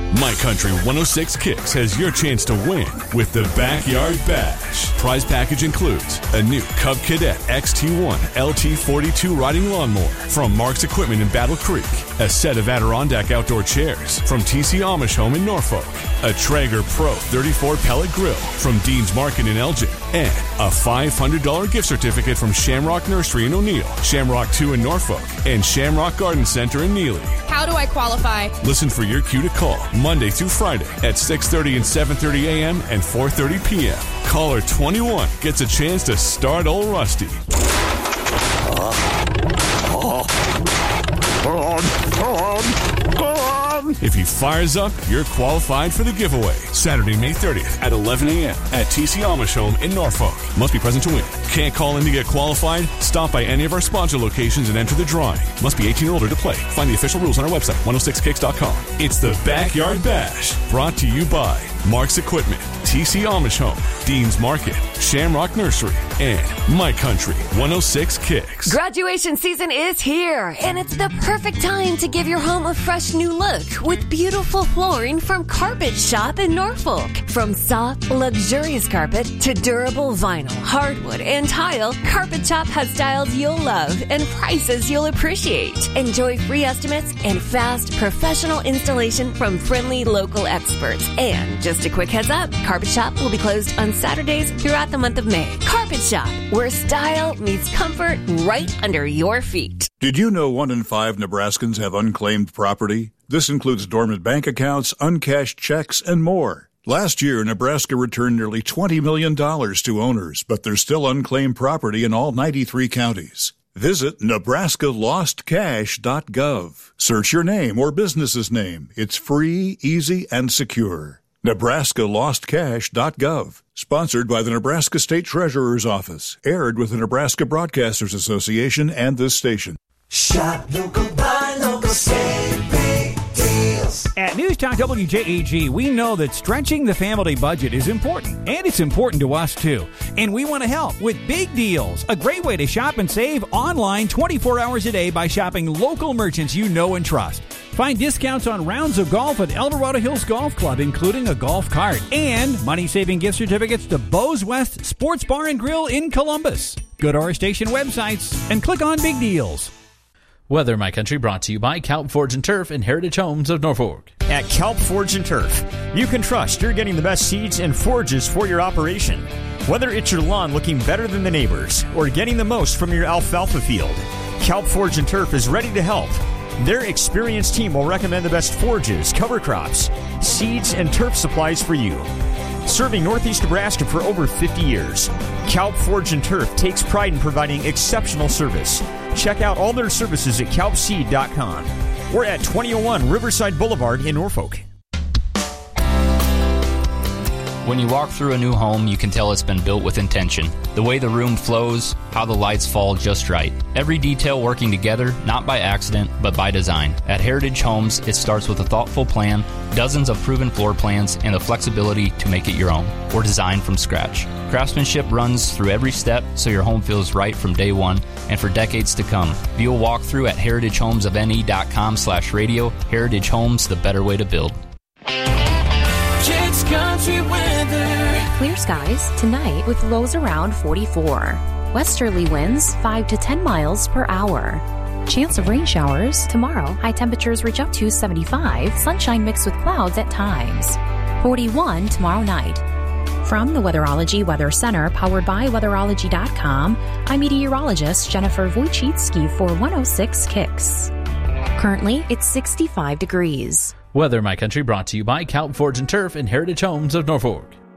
My Country 106 Kicks has your chance to win with the Backyard Bash. Prize package includes a new Cub Cadet XT1 LT42 riding lawnmower from Mark's Equipment in Battle Creek, a set of Adirondack outdoor chairs from TC Amish Home in Norfolk, a Traeger Pro 34 pellet grill from Dean's Market in Elgin, and a $500 gift certificate from Shamrock Nursery in O'Neill, Shamrock 2 in Norfolk, and Shamrock Garden Center in Neely. How do I qualify? Listen for your cue to call Monday through Friday at 6:30 and 7:30 a.m. and 4:30 p.m. Caller 21 gets a chance to start Old Rusty. Go on. If he fires up, you're qualified for the giveaway. Saturday, May 30th at 11 a.m. at TC Amish Home in Norfolk. Must be present to win. Can't call in to get qualified? Stop by any of our sponsor locations and enter the drawing. Must be 18 or older to play. Find the official rules on our website, 106kicks.com. It's the Backyard Bash, brought to you by Mark's Equipment, TC Amish Home, Dean's Market, Shamrock Nursery, and My Country 106 Kicks. Graduation season is here, and it's the perfect time to give your home a fresh new look with beautiful flooring from Carpet Shop in Norfolk. From soft, luxurious carpet to durable vinyl, hardwood, and tile, Carpet Shop has styles you'll love and prices you'll appreciate. Enjoy free estimates and fast, professional installation from friendly local experts. And just a quick heads up, Carpet Shop will be closed on Saturdays throughout the month of May. Carpet Shop, where style meets comfort right under your feet. Did you know 1 in 5 Nebraskans have unclaimed property? This includes dormant bank accounts, uncashed checks, and more. Last year, Nebraska returned nearly $20 million to owners, but there's still unclaimed property in all 93 counties. Visit nebraskalostcash.gov. Search your name or business's name. It's free, easy, and secure. nebraskalostcash.gov. Sponsored by the Nebraska State Treasurer's Office. Aired with the Nebraska Broadcasters Association and this station. Shop local, buy local, save big deals. At News Talk WJEG, we know that stretching the family budget is important, and it's important to us too. And we want to help with Big Deals, a great way to shop and save online 24 hours a day by shopping local merchants you know and trust. Find discounts on rounds of golf at El Dorado Hills Golf Club, including a golf cart, and money-saving gift certificates to Bo's West Sports Bar and Grill in Columbus. Go to our station websites and click on Big Deals. Weather, My Country, brought to you by Kalp Forge and Turf and Heritage Homes of Norfolk. At Kalp Forge and Turf, you can trust you're getting the best seeds and forges for your operation. Whether it's your lawn looking better than the neighbors or getting the most from your alfalfa field, Kalp Forge and Turf is ready to help. Their experienced team will recommend the best forges, cover crops, seeds, and turf supplies for you. Serving Northeast Nebraska for over 50 years, Kalp Forge and Turf takes pride in providing exceptional service. Check out all their services at kalpseed.com. We're at 2001 Riverside Boulevard in Norfolk. When you walk through a new home, you can tell it's been built with intention. The way the room flows, how the lights fall just right. Every detail working together, not by accident, but by design. At Heritage Homes, it starts with a thoughtful plan, dozens of proven floor plans, and the flexibility to make it your own, or design from scratch. Craftsmanship runs through every step, so your home feels right from day one and for decades to come. View a walkthrough at heritagehomesofne.com/radio. Heritage Homes, the better way to build. Kicks Country weather. Clear skies tonight with lows around 44. Westerly winds 5 to 10 miles per hour. Chance of rain showers tomorrow. High temperatures reach up to 75. Sunshine mixed with clouds at times. 41 tomorrow night. From the Weatherology Weather Center, powered by Weatherology.com, I'm meteorologist Jennifer Wojcicki for 106 Kicks. Currently, it's 65 degrees. Weather, My Country, brought to you by Kalp Forge and Turf and Heritage Homes of Norfolk.